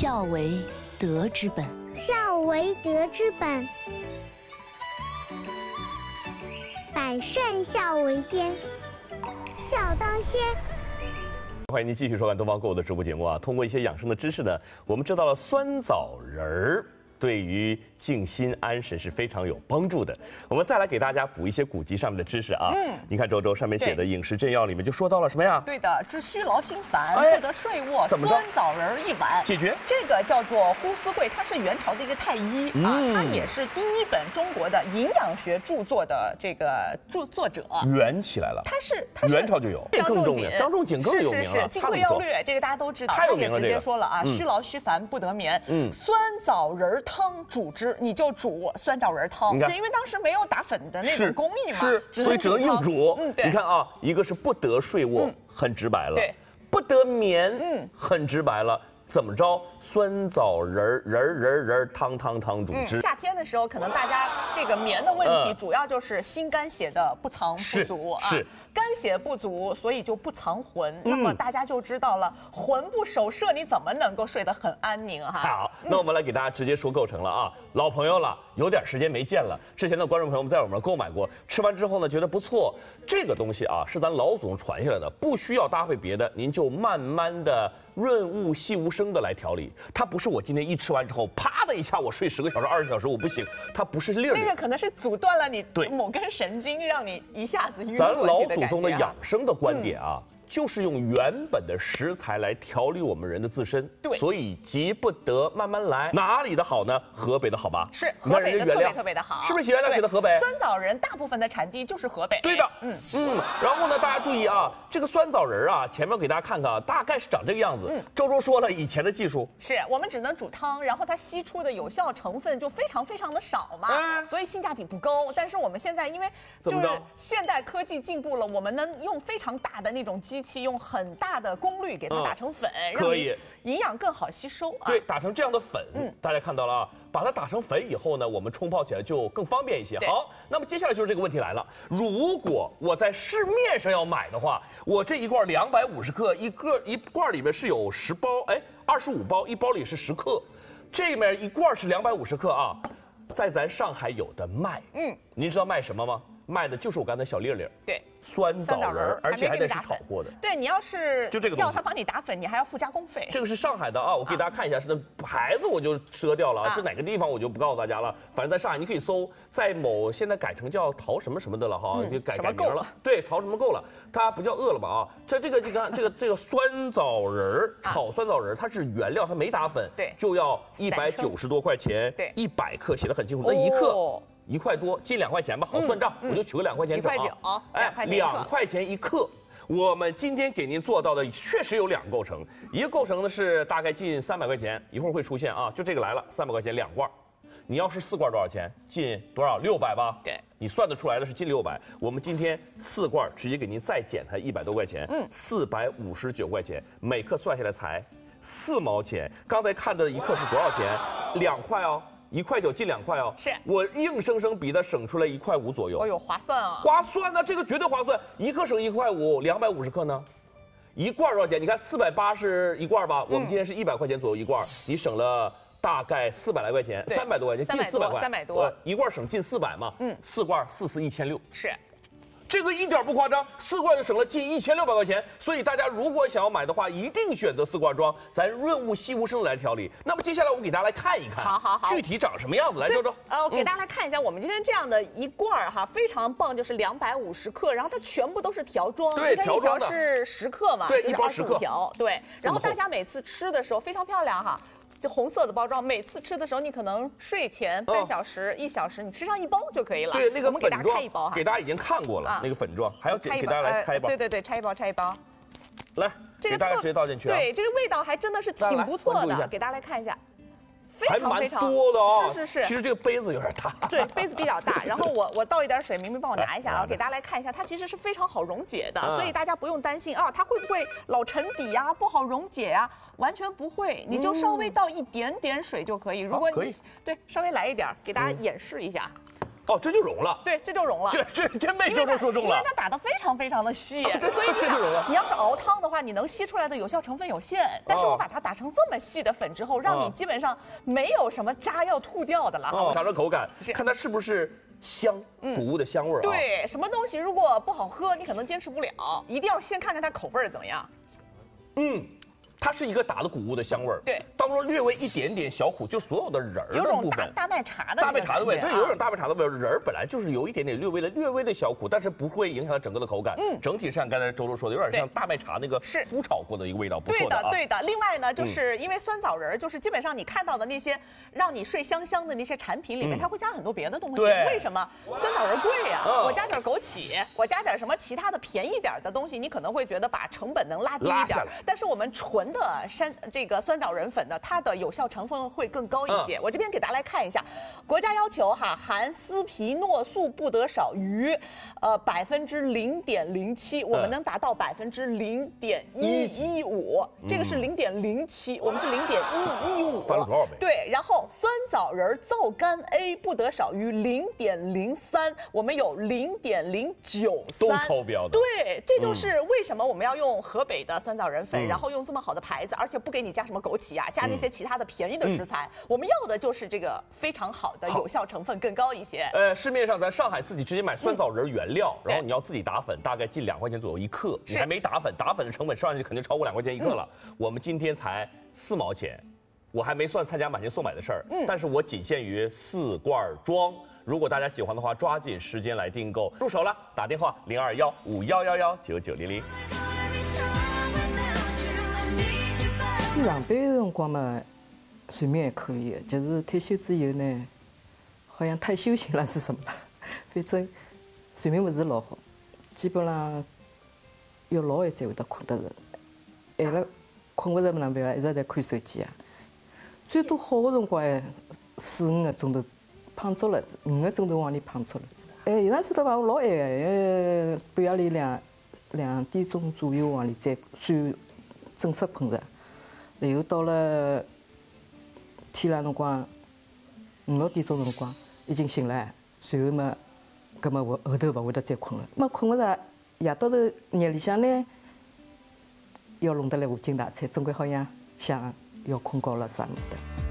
孝为德之本。 孝为德之本，百善孝为先，孝当先。 欢迎您继续收看东方购物的直播节目啊！通过一些养生的知识呢，我们知道了酸枣仁儿对于静心安神是非常有帮助的。我们再来给大家补一些古籍上面的知识啊。你看周周上面写的《饮食正要》里面就说到了什么呀？ 对的，治虚劳心烦，不得睡卧， 怎么着？ 酸枣仁1碗解决。 这个叫做呼思慧，他是元朝的一个太医啊，他也是第一本中国的营养学著作的这个作者。 圆起来了。他是元朝就有， 张仲景， 张仲景更有名了。 是《金匮要略》，这个大家都知道。 太有名了， 他也直接说了啊，虚劳虚烦不得眠，酸枣仁汤煮之，你就煮酸枣仁汤。对，因为当时没有打粉的那种工艺嘛， 所以只能硬煮。 对， 你看啊，一个是不得睡卧，很直白了； 对， 不得眠，很直白了。怎么着？酸枣仁汤煮之。 夏天的时候，可能大家这个眠的问题，主要就是心肝血的不藏不足啊。 是肝血不足，所以就不藏魂。那么大家就知道了，魂不守舍，你怎么能够睡得很安宁哈？ 好，那我们来给大家直接说构成了啊，老朋友了，有点时间没见了。之前的观众朋友们在我们这购买过，吃完之后呢，觉得不错。这个东西啊，是咱老祖宗传下来的，不需要搭配别的，您就慢慢的润物细无声的来调理。它不是我今天一吃完之后，啪的一下我睡10个小时、20小时我不行，它不是粒儿。 那个可能是阻断了你某根神经，让你一下子晕过去的感觉。 咱老祖宗的养生的观点啊。就是用原本的食材来调理我们人的自身， 对， 所以急不得，慢慢来。哪里的好呢？河北的好吧？ 是河北的特别的好， 是不是写原料写的河北？ 酸枣仁大部分的产地就是河北。 对的，然后呢，大家注意啊，这个酸枣仁啊，前面给大家看看啊，大概是长这个样子。周周说了，以前的技术是我们只能煮汤，然后它析出的有效成分就非常的少嘛，所以性价比不高。但是我们现在因为就是现代科技进步了，我们能用非常大的那种机器，用很大的功率给它打成粉， 可以营养更好吸收啊。 对，打成这样的粉，大家看到了啊，把它打成粉以后呢，我们冲泡起来就更方便一些。好，那么接下来就是这个问题来了，如果我在市面上要买的话，我这一罐250克，一罐里面是有10包，25包，一包里是10克，这面一罐是250克啊，在咱上海有的卖，您知道卖什么吗？卖的就是我刚才小粒粒， 对， 酸枣仁，而且还得是炒过的。 对，你要是就这个要他帮你打粉，你还要附加工费。 这个是上海的啊，我给大家看一下，是那牌子我就遮掉了，是哪个地方我就不告诉大家了。反正在上海你可以搜，在现在改成叫淘什么什么的了哈，就改名了。对，淘什么够了，它不叫饿了么啊。这个酸枣仁炒酸枣仁，它是原料，它没打粉， 对， 就要190多块钱， 对 ，100克写的很清楚，那1克。1块多，近2块钱吧，好算账，我就取个2块钱整啊。 2块钱1克。我们今天给您做到的确实有2个构成，一个构成呢是大概近300块钱，一会儿会出现啊，就这个来了，300块钱2罐。你要是4罐多少钱？近多少？600吧。 对， 你算得出来的是近600。我们今天4罐直接给您再减它100多块钱，459块钱，每克算下来才4毛钱。刚才看的1克是多少钱？2块哦。1块9，近2块哦， 是我硬生生比它省出来1块5左右。 哦呦，划算啊！ 划算呢，这个绝对划算。1克省1块5，250克呢，一罐多少钱？你看480是一罐吧？我们今天是100块钱左右一罐，你省了大概400来块钱，300多块钱，近400块 ，300多， 一罐省近400嘛。4罐4次1600。 是。 这个一点不夸张，4罐就省了近1600块钱，所以大家如果想要买的话，一定选择4罐装，咱润物细无声来调理。那么接下来我们给大家来看一看， 好， 具体长什么样子，来周周。 我给大家来看一下，我们今天这样的一罐哈，非常棒，就是250克，然后它全部都是条装， 对，条装的是10克嘛， 对，一包10克， 条，对。然后大家每次吃的时候非常漂亮哈。就红色的包装，每次吃的时候，你可能睡前半小时、1小时，你吃上1包就可以了。 对，那个我们给大家开一包哈， 给大家已经看过了，那个粉状，还要给大家来拆一包。 对，拆一包。 来，给大家直接倒进去。 对，这个味道还真的是挺不错的，给大家来看一下。 还蛮多的啊， 是。 其实这个杯子有点大， 对，杯子比较大。然后我倒一点水，明明帮我拿一下啊，给大家来看一下，它其实是非常好溶解的，所以大家不用担心啊，它会不会老沉底呀，不好溶解呀？完全不会，你就稍微倒一点点水就可以。如果你对稍微来一点，给大家演示一下。 哦，这就融了。 对，这就融了。 这真被周周说中了。 因为它打得非常非常的稀，所以这就融了。 你要是熬汤的话，你能吸出来的有效成分有限。但是我把它打成这么细的粉之后，让你基本上没有什么渣要吐掉的了。 尝尝口感，看它是不是香，谷物的香味儿。 对，什么东西如果不好喝，你可能坚持不了，一定要先看看它口味怎么样。 它是一个打了谷物的香味儿， 对， 当中略微一点点小苦，就所有的仁儿的部分， 大麦茶的大麦茶的味，对，有种大麦茶的味儿。仁儿本来就是有一点点略微的小苦，但是不会影响整个的口感。整体上刚才周周说的，有点像大麦茶那个麸炒过的一个味道，不错的啊。 对的。另外呢，就是因为酸枣仁儿，就是基本上你看到的那些让你睡香香的那些产品里面，它会加很多别的东西。 对， 为什么？酸枣仁贵呀，我加点枸杞，我加点什么其他的便宜点的东西，你可能会觉得把成本能拉低一点。但是我们纯的这个酸枣仁粉呢，它的有效成分会更高一些。我这边给大家来看一下，国家要求哈，含斯皮诺素不得少于0.07%，我们能达到0.115%，这个是0.07%，我们是0.115， 翻了多少倍？ 对，然后酸枣仁皂苷 A 不得少于0.03%，我们有0.093%， 都超标的。 对，这就是为什么我们要用河北的酸枣仁粉，然后用这么好的牌子，而且不给你加什么枸杞啊，加那些其他的便宜的食材。我们要的就是这个非常好的有效成分更高一些。 市面上咱上海自己直接买酸枣仁原料，然后你要自己打粉，大概近2块钱左右一克。你还没打粉，打粉的成本上去肯定超过2块钱一克了。我们今天才4毛钱，我还没算参加买钱送买的事儿。但是我仅限于4罐装。如果大家喜欢的话，抓紧时间来订购。入手了，打电话0215119900。 上班的辰光嘛，睡眠还可以，就是退休之后呢，好像太休闲了是什么了？反正睡眠不是老好，基本上要老晚才会得困得着。晚了困不着哪办法，一直在看手机啊。最多好的辰光4、5个钟头胖足了，5个钟头往里胖足了。有趟子的话我老晚个，半夜里2点钟左右往里再算正式困着。然后到了天亮辰光5、6点钟辰光已经醒了，随后嘛，搿么我后头勿会得再困了。么困勿着，夜到头夜里向呢，要弄得来无精打采，总归好像想要困觉了啥么的。